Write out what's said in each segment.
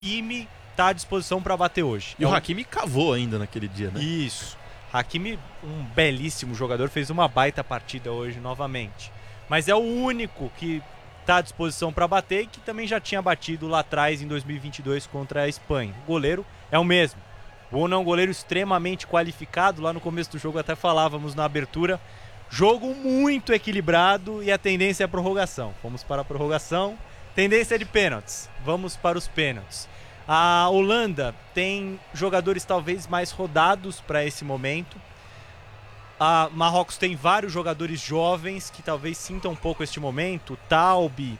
Hakimi tá à disposição para bater hoje. E o Hakimi cavou ainda naquele dia, né? Isso. Hakimi, um belíssimo jogador, fez uma baita partida hoje novamente. Mas é o único que tá à disposição para bater e que também já tinha batido lá atrás em 2022 contra a Espanha. O goleiro é o mesmo. Bono é um goleiro extremamente qualificado. Lá no começo do jogo até falávamos na abertura. Jogo muito equilibrado e a tendência é a prorrogação. Vamos para a prorrogação. Tendência é de pênaltis. Vamos para os pênaltis. A Holanda tem jogadores talvez mais rodados para esse momento. A Marrocos tem vários jogadores jovens que talvez sintam um pouco este momento. Taube,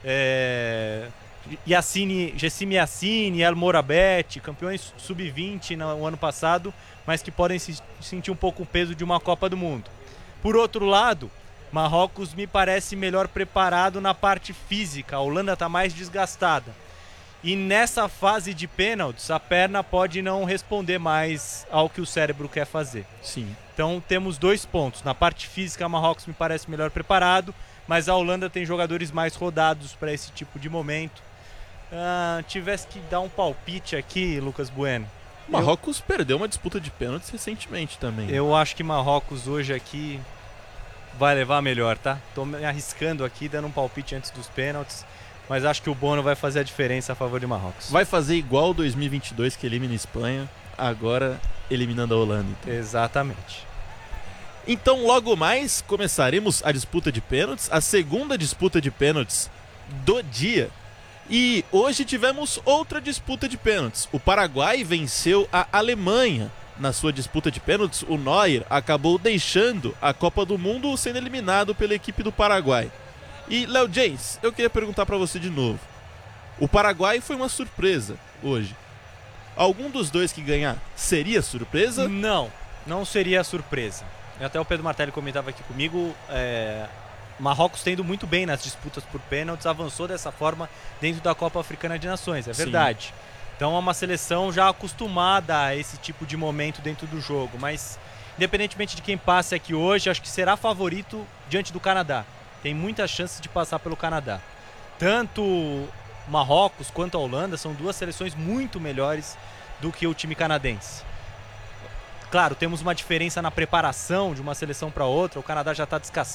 Gessime Yassine, El Morabet, campeões sub-20 no ano passado, mas que podem sentir um pouco o peso de uma Copa do Mundo. Por outro lado, Marrocos me parece melhor preparado na parte física. A Holanda está mais desgastada. E nessa fase de pênaltis, a perna pode não responder mais ao que o cérebro quer fazer. Sim. Então temos 2 pontos. Na parte física, a Marrocos me parece melhor preparado, mas a Holanda tem jogadores mais rodados para esse tipo de momento. Tivesse que dar um palpite aqui, Lucas Bueno. Marrocos perdeu uma disputa de pênaltis recentemente também. Eu acho que Marrocos hoje aqui vai levar a melhor, tá? Tô me arriscando aqui, dando um palpite antes dos pênaltis, mas acho que o Bono vai fazer a diferença a favor de Marrocos. Vai fazer igual 2022 que elimina a Espanha, agora eliminando a Holanda. Então. Exatamente. Então logo mais começaremos a disputa de pênaltis, a segunda disputa de pênaltis do dia. E hoje tivemos outra disputa de pênaltis. O Paraguai venceu a Alemanha na sua disputa de pênaltis. O Neuer acabou deixando a Copa do Mundo sendo eliminado pela equipe do Paraguai. E, Léo James, eu queria perguntar para você de novo. O Paraguai foi uma surpresa hoje. Algum dos dois que ganhar seria surpresa? Não seria surpresa. Até o Pedro Martelli comentava aqui comigo, Marrocos tendo muito bem nas disputas por pênaltis, avançou dessa forma dentro da Copa Africana de Nações, é verdade. Sim. Então é uma seleção já acostumada a esse tipo de momento dentro do jogo, mas independentemente de quem passe aqui hoje, acho que será favorito diante do Canadá. Tem muita chance de passar pelo Canadá. Tanto Marrocos quanto a Holanda são 2 seleções muito melhores do que o time canadense. Claro, temos uma diferença na preparação de uma seleção para outra. O Canadá já está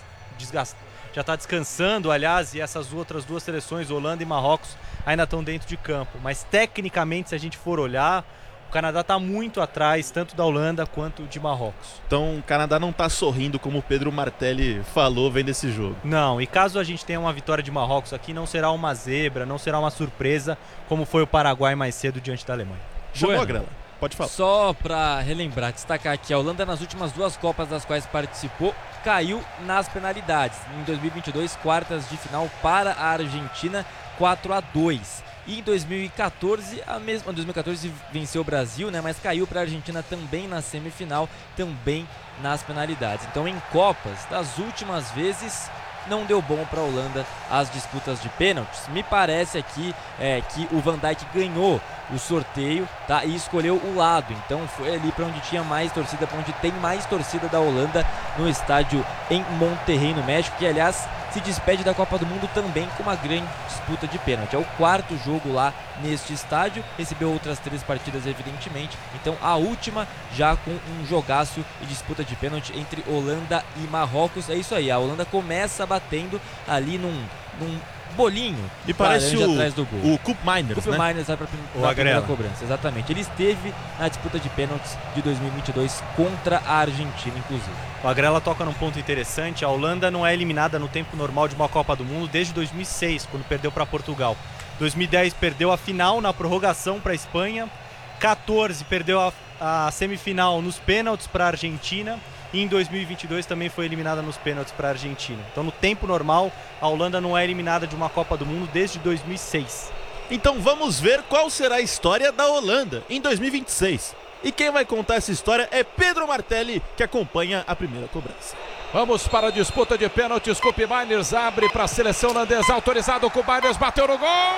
descansando, aliás, e essas outras 2 seleções, Holanda e Marrocos, ainda estão dentro de campo. Mas tecnicamente, se a gente for olhar, o Canadá está muito atrás, tanto da Holanda quanto de Marrocos. Então o Canadá não está sorrindo como o Pedro Martelli falou vendo esse jogo. Não, e caso a gente tenha uma vitória de Marrocos aqui, não será uma zebra, não será uma surpresa, como foi o Paraguai mais cedo diante da Alemanha. Chamou a Grela. Pode falar. Só para relembrar, destacar aqui, a Holanda nas últimas 2 Copas das quais participou, caiu nas penalidades. Em 2022, quartas de final para a Argentina, 4-2. E em 2014, 2014 venceu o Brasil, né? Mas caiu para a Argentina também na semifinal, também nas penalidades. Então em Copas, das últimas vezes, não deu bom para a Holanda as disputas de pênaltis. Me parece aqui que o Van Dijk ganhou o sorteio, tá? E escolheu o lado. Então foi ali para onde tinha mais torcida, para onde tem mais torcida da Holanda, no estádio em Monterrey, no México, que aliás se despede da Copa do Mundo também com uma grande disputa de pênalti. É o 4º jogo lá neste estádio, recebeu outras 3 partidas evidentemente, então a última já com um jogaço e disputa de pênalti entre Holanda e Marrocos. É isso aí, a Holanda começa batendo ali num bolinho e parece atrás do gol. O Koop Meiners, né? Meiners vai para a primeira cobrança, exatamente. Ele esteve na disputa de pênaltis de 2022 contra a Argentina, inclusive. O Agrela toca num ponto interessante. A Holanda não é eliminada no tempo normal de uma Copa do Mundo desde 2006, quando perdeu para Portugal. 2010 perdeu a final na prorrogação para a Espanha. 14 perdeu a semifinal nos pênaltis para a Argentina. E em 2022 também foi eliminada nos pênaltis para a Argentina. Então no tempo normal, a Holanda não é eliminada de uma Copa do Mundo desde 2006. Então vamos ver qual será a história da Holanda em 2026. E quem vai contar essa história é Pedro Martelli, que acompanha a primeira cobrança. Vamos para a disputa de pênaltis. Koop Meiners abre para a seleção holandesa. Autorizado, Koop Meiners bateu no gol!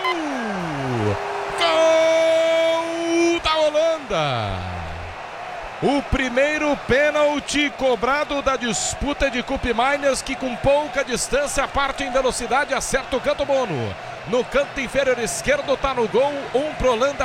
Gol da Holanda! O primeiro pênalti cobrado da disputa de Koop Meiners, que com pouca distância parte em velocidade, acerta o canto Bono. no canto inferior esquerdo, tá no gol. 1 pro Holanda,